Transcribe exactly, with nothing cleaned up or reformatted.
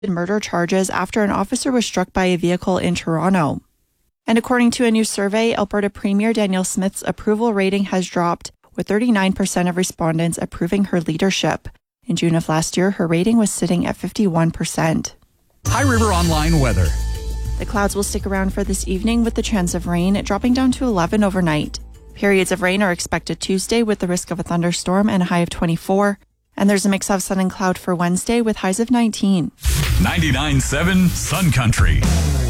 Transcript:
murder charges after an officer was struck by a vehicle in Toronto. And according to a new survey, Alberta Premier Danielle Smith's approval rating has dropped, with thirty-nine percent of respondents approving her leadership. In June of last year, her rating was sitting at fifty-one percent. High River Online weather. The clouds will stick around for this evening with the chance of rain, dropping down to eleven overnight. Periods of rain are expected Tuesday with the risk of a thunderstorm and a high of twenty-four. And there's a mix of sun and cloud for Wednesday with highs of nineteen. ninety-nine point seven Sun Country.